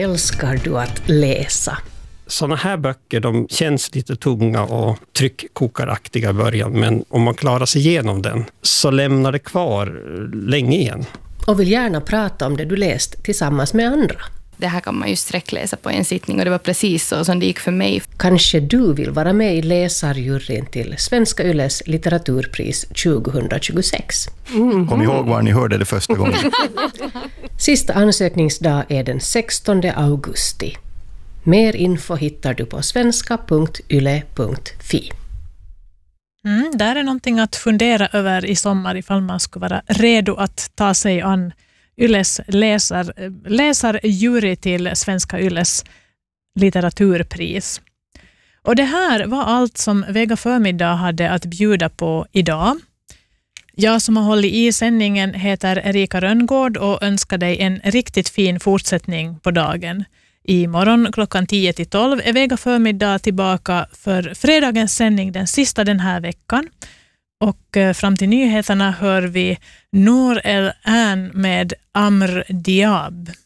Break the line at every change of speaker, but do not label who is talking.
älskar du att läsa?
Sådana här böcker, de känns lite tunga och tryckkokaraktiga i början, men om man klarar sig igenom den så lämnar det kvar länge igen.
Och vill gärna prata om det du läst tillsammans med andra.
Det här kan man ju sträckläsa på en sittning och det var precis så som det gick för mig.
Kanske du vill vara med i läsarjuryn till Svenska Yles litteraturpris 2026.
Kom ihåg var ni hörde det första gången.
Sista ansökningsdag är den 16 augusti. Mer info hittar du på svenska.yle.fi.
Där är någonting att fundera över i sommar ifall man skulle vara redo att ta sig an Yles läsarjury till Svenska Yles litteraturpris. Och det här var allt som Vega förmiddag hade att bjuda på idag. Jag som har hållit i sändningen heter Erika Rönngård och önskar dig en riktigt fin fortsättning på dagen. Imorgon klockan 10-12 är Vega förmiddag tillbaka för fredagens sändning, den sista den här veckan. Och fram till nyheterna hör vi Nour El An med Amr Diab.